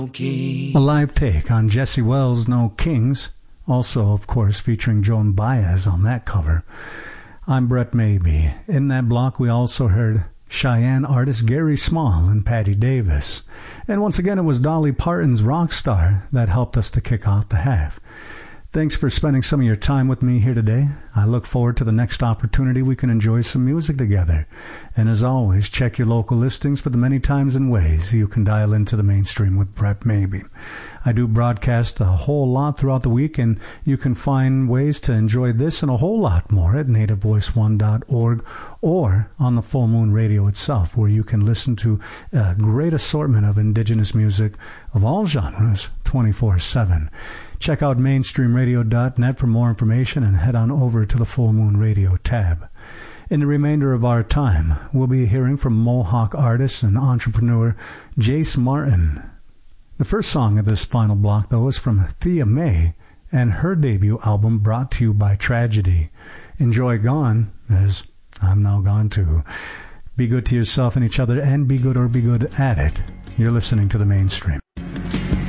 A live take on Jesse Wells' No Kings, also, of course, featuring Joan Baez on that cover. I'm Brett Maybe. In that block, we also heard Cheyenne artist Gary Small and Patty Davis. And once again, it was Dolly Parton's Rockstar that helped us to kick off the half. Thanks for spending some of your time with me here today. I look forward to the next opportunity we can enjoy some music together. And as always, check your local listings for the many times and ways you can dial into the mainstream with Brett Maybe. I do broadcast a whole lot throughout the week, and you can find ways to enjoy this and a whole lot more at nativevoice1.org or on the Full Moon Radio itself, where you can listen to a great assortment of indigenous music of all genres 24/7. Check out mainstreamradio.net for more information and head on over to the Full Moon Radio tab. In the remainder of our time, we'll be hearing from Mohawk artist and entrepreneur Jace Martin. The first song of this final block, though, is from Thea May and her debut album Brought to You by Tragedy. Enjoy Gone, as I'm now gone too. Be good to yourself and each other, and be good or be good at it. You're listening to the mainstream.